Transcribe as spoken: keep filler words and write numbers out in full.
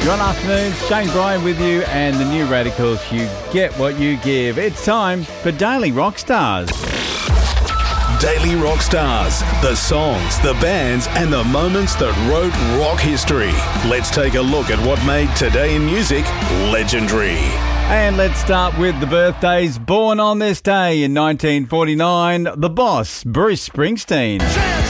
Good afternoon, Shane Bryan with you and the New Radicals. You get what you give. It's time for Daily Rock Stars. Daily Rock Stars, the songs, the bands and the moments that wrote rock history. Let's take a look at what made Today in Music legendary. And let's start with the birthdays. Born on this day in nineteen forty-nine, the boss, Bruce Springsteen.